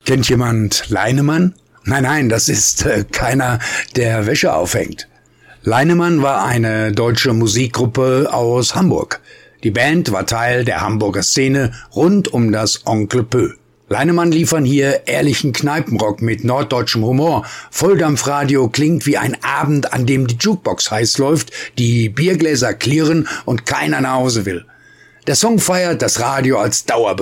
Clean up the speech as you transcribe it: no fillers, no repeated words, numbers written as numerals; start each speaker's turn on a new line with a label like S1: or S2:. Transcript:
S1: Kennt jemand Leinemann? Nein, das ist keiner, der Wäsche aufhängt. Leinemann war eine deutsche Musikgruppe aus Hamburg. Die Band war Teil der Hamburger Szene rund um das Onkel Pö. Leinemann liefern hier ehrlichen Kneipenrock mit norddeutschem Humor. Volldampfradio klingt wie ein Abend, an dem die Jukebox heiß läuft, die Biergläser klirren und keiner nach Hause will. Der Song feiert das Radio als Dauerbegleiter.